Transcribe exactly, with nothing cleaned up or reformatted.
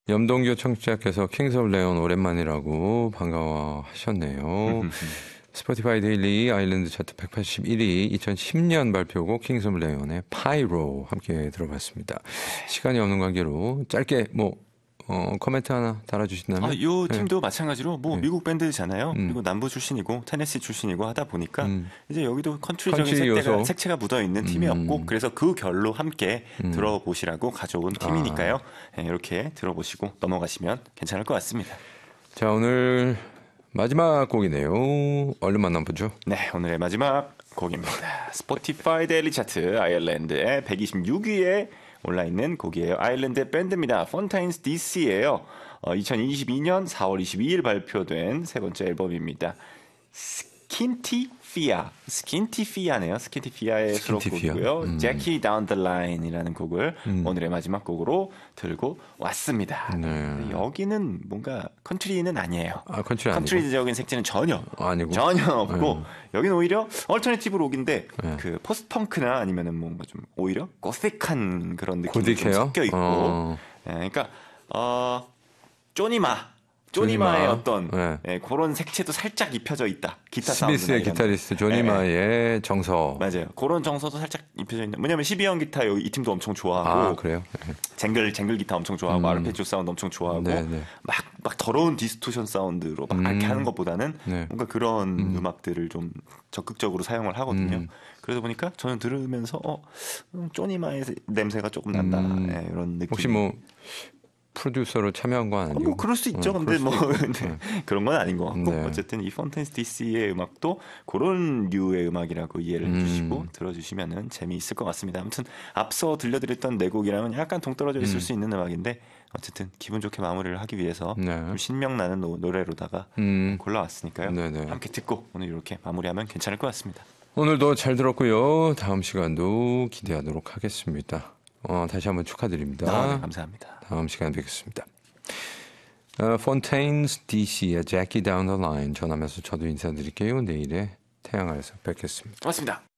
염동교 청취자께서 킹스 오브 레온 오랜만이라고 반가워하셨네요. 스포티파이 데일리 아일랜드 차트 백팔십일 위 이천십 년 발표곡 킹스 오브 레온의 파이로 함께 들어봤습니다. 시간이 없는 관계로 짧게 뭐 어, 코멘트 하나 달아주신다면? 아, 이 팀도 네. 마찬가지로 뭐 네. 미국 밴드잖아요. 음. 그리고 남부 출신이고 테네시 출신이고 하다 보니까 음. 이제 여기도 컨트리적인 컨트리 색대가, 색채가 묻어있는 팀이었고 음. 그래서 그 결로 함께 음. 들어보시라고 가져온 팀이니까요. 아. 네, 이렇게 들어보시고 넘어가시면 괜찮을 것 같습니다. 자, 오늘 마지막 곡이네요. 얼른 만나보죠. 네, 오늘의 마지막 곡입니다. 스포티파이 데일리 차트 아일랜드의 백이십육 위에 올라있는 곡이에요. 아일랜드 밴드입니다. 폰타인스 디씨예요. 어, 이천이십이 년 사월 이십이일 발표된 세 번째 앨범입니다. 스킨티피아, 스킨티피아네요. 스킨티피아의 수록곡이고요. 음. Jackie Down the Line이라는 곡을 음. 오늘의 마지막 곡으로 들고 왔습니다. 네. 여기는 뭔가 컨트리는 아니에요. 아, 컨트리 컨트리적인 색채는 전혀 아니고 전혀 없고 네. 여기는 오히려 얼터내티브 록인데 네. 그 포스트 펑크나 아니면은 뭔가 좀 오히려 고딕한 그런 느낌이 좀 고딕해요? 섞여 있고. 어. 네, 그러니까 어, 쪼니마 조니마의 조니마. 어떤 네. 예, 그런 색채도 살짝 입혀져 있다. 기타 스미스의 사운드나 기타리스트 조니마의 예, 정서. 맞아요. 그런 정서도 살짝 입혀져 있는. 뭐냐면 십이 형 기타 여기 이 팀도 엄청 좋아하고. 아, 그래요? 네. 쟁글 쟁글 기타 엄청 좋아하고 음. 아르페지오 사운드 엄청 좋아하고 네, 네. 막, 막 더러운 디스토션 사운드로 막 음. 이렇게 하는 것보다는 네. 뭔가 그런 음. 음악들을 좀 적극적으로 사용을 하거든요. 음. 그러다 보니까 저는 들으면서 어, 음, 쪼니마의 냄새가 조금 난다. 음. 네, 이런 느낌. 혹시 뭐 프로듀서로 참여한 건 아니고? 어, 뭐 그럴 수 있죠. 어, 근데 뭐 네. 그런 건 아닌 것 같고 네. 어쨌든 이 폰타인스 디씨의 음악도 그런 류의 음악이라고 이해를 음. 해주시고 들어주시면은 재미있을 것 같습니다. 아무튼 앞서 들려드렸던 네 곡이랑은 약간 동떨어져 있을 음. 수 있는 음악인데 어쨌든 기분 좋게 마무리를 하기 위해서 네. 좀 신명나는 노, 노래로다가 음. 골라왔으니까요. 네네. 함께 듣고 오늘 이렇게 마무리하면 괜찮을 것 같습니다. 오늘도 잘 들었고요. 다음 시간도 기대하도록 하겠습니다. 어, 다시 한번 축하드립니다. 아, 네, 감사합니다. 다음 시간에 뵙겠습니다. 어, 폰테인스 디씨의 Jackie Down the Line 전하면서 저도 인사드릴게요. 내일의 태양 아래서 뵙겠습니다. 고맙습니다.